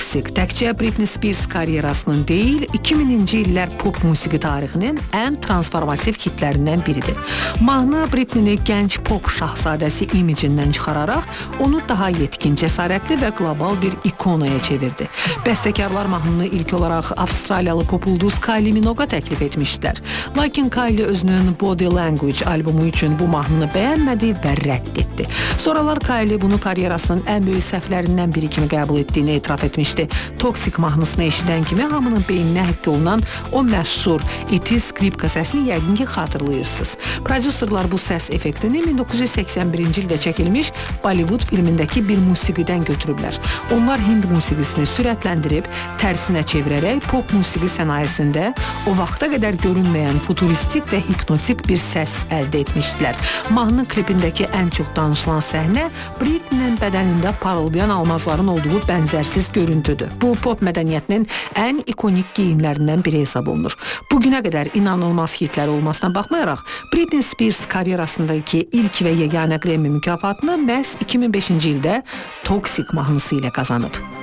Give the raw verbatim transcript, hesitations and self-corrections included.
Toxic təkcə Britney Spears karyerasının deyil, iki mininci illər pop musiqi tarixinin ən transformativ hitlərindən biridir. Mahnı Britney-ni gənc pop şahzadəsi imicindən çıxararaq onu daha yetkin, cəsarətli və qlobal bir ikonaya çevirdi. Bəstəkarlar mahnını ilk olaraq Avstraliyalı pop ulduz Kylie Minogue təklif etmişdilər. Lakin Kylie özünün Body Language albomu üçün bu mahnını bəyənmədi və rədd etdi. Sonralar Kylie bunu karyerasının ən böyük səhvlərindən biri kimi qəbul etdiyini etiraf etmişdi. Toxic mahnısını eşidən kimi hamının beyninə həkk olunan o məşhur iti skripka səsini yəqin ki xatırlayırsınız. Prodüserlər bu səs effektini min doqquz yüz səksən birinci ildə çəkilmiş Bollywood filmindəki bir musiqiden götürüblər. Onlar Hind musiqisini sürətləndirib, tərsinə çevirərək pop musiqi sənayesində o vaxta qədər görünməyən futuristik və hipnotik bir səs əldə etmişdilər. Mahnı klipindəki ən çox danışılan səhnə Britney'nin bədənində parıldayan almazların olduğu bənzərsiz görüntüdür. Bu pop mədəniyyətinin ən ikonik geyimlərindən biri hesab olunur. Bugünə qədər inanılmaz hitləri olmasına baxmayaraq, Britney Spears karyerasındakı ilk və yeganə Grammy mükafatını məhz iki min beşinci ildə Toxic mahnısı ilə qazanıb.